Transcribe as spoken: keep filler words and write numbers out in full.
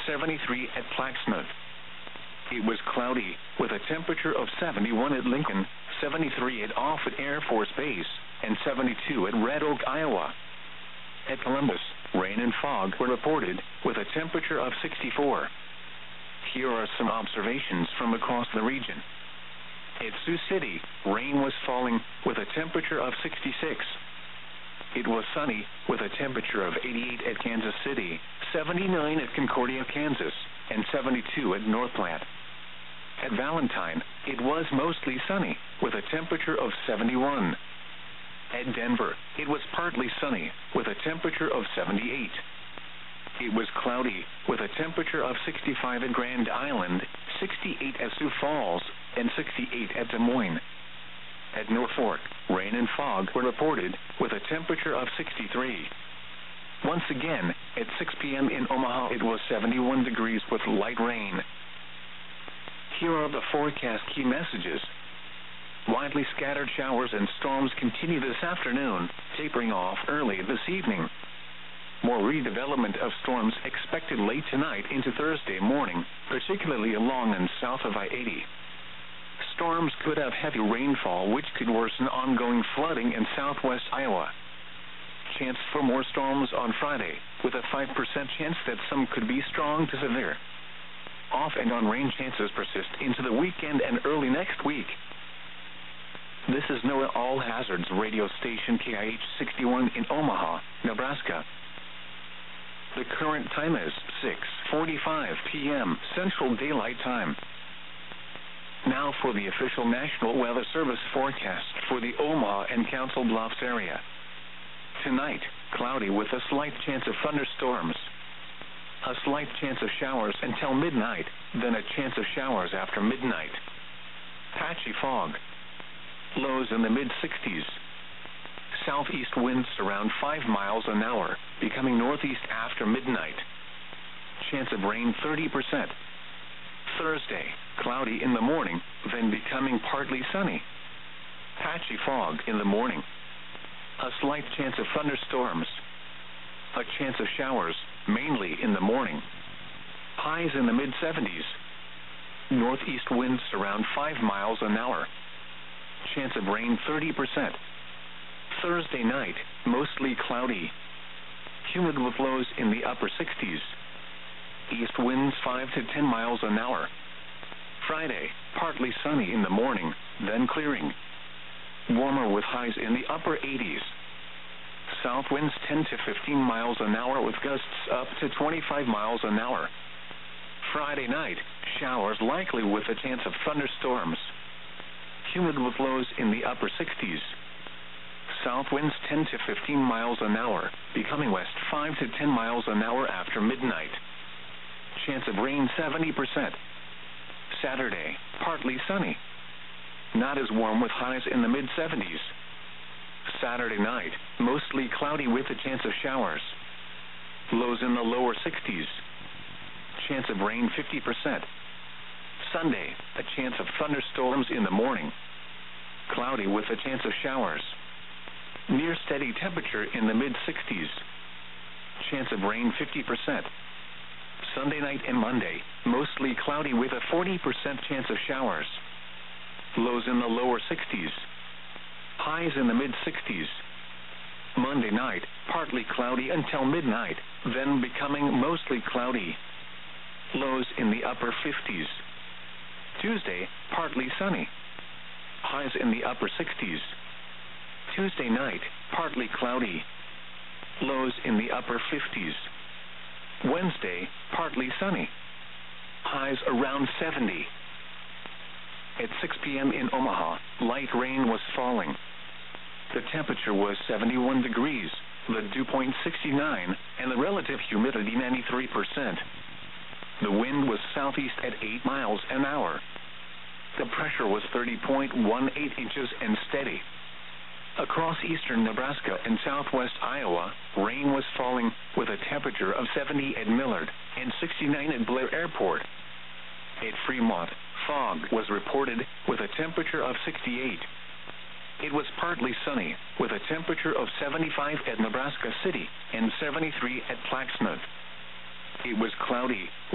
seventy-three at Plaxmouth. It was cloudy, with a temperature of seventy-one at Lincoln, seventy-three at Offutt Air Force Base, and seventy-two at Red Oak, Iowa. At Columbus, rain and fog were reported, with a temperature of sixty-four. Here are some observations from across the region. At Sioux City, rain was falling, with a temperature of sixty-six. It was sunny, with a temperature of eighty-eight at Kansas City, seventy-nine at Concordia, Kansas, and seventy-two at North Platte. At Valentine, it was mostly sunny, with a temperature of seventy-one. At Denver, it was partly sunny, with a temperature of seventy-eight. It was cloudy, with a temperature of sixty-five at Grand Island, sixty-eight at Sioux Falls, and sixty-eight at Des Moines. At Norfolk, rain and fog were reported, with a temperature of sixty-three. Once again, at six p.m. in Omaha, it was seventy-one degrees with light rain. Here are the forecast key messages. Widely scattered showers and storms continue this afternoon, tapering off early this evening. More redevelopment of storms expected late tonight into Thursday morning, particularly along and south of I eighty. Storms could have heavy rainfall, which could worsen ongoing flooding in southwest Iowa. Chance for more storms on Friday, with a five percent chance that some could be strong to severe. Off and on rain chances persist into the weekend and early next week. This is NOAA All Hazards radio station K I H sixty-one in Omaha, Nebraska. The current time is six forty-five p.m. Central Daylight Time. Now for the official National Weather Service forecast for the Omaha and Council Bluffs area. Tonight, cloudy with a slight chance of thunderstorms. A slight chance of showers until midnight, then a chance of showers after midnight. Patchy fog. Lows in the mid sixties. Southeast winds around five miles an hour, becoming northeast after midnight. Chance of rain thirty percent. Thursday, cloudy in the morning, then becoming partly sunny. Patchy fog in the morning. A slight chance of thunderstorms. A chance of showers, mainly in the morning. Highs in the mid seventies. Northeast winds around five miles an hour. Chance of rain thirty percent. Thursday night, mostly cloudy. Humid with lows in the upper sixties. East winds five to ten miles an hour. Friday, partly sunny in the morning, then clearing. Warmer with highs in the upper eighties. South winds ten to fifteen miles an hour with gusts up to twenty-five miles an hour. Friday night, showers likely with a chance of thunderstorms. Humid with lows in the upper sixties. South winds ten to fifteen miles an hour, becoming west five to ten miles an hour after midnight. Chance of rain seventy percent. Saturday, partly sunny. Not as warm with highs in the mid seventies. Saturday night, mostly cloudy with a chance of showers. Lows in the lower sixties. Chance of rain fifty percent. Sunday, a chance of thunderstorms in the morning. Cloudy with a chance of showers. Near steady temperature in the mid sixties. Chance of rain fifty percent. Sunday night and Monday, mostly cloudy with a forty percent chance of showers. Lows in the lower sixties. Highs in the mid sixties. Monday night, partly cloudy until midnight, then becoming mostly cloudy. Lows in the upper fifties. Tuesday, partly sunny. Highs in the upper sixties. Tuesday night, partly cloudy. Lows in the upper fifties. Wednesday, partly sunny. Highs around seventy. At six p.m. in Omaha, light rain was falling. The temperature was seventy-one degrees, the dew point sixty-nine, and the relative humidity ninety-three percent. The wind was southeast at eight miles an hour. The pressure was thirty point one eight inches and steady. Across eastern Nebraska and southwest Iowa, rain was falling with a temperature of seventy at Millard and sixty-nine at Blair Airport. At Fremont, fog was reported with a temperature of sixty-eight. It was partly sunny with a temperature of seventy-five at Nebraska City and seventy-three at Plaxmouth. It was cloudy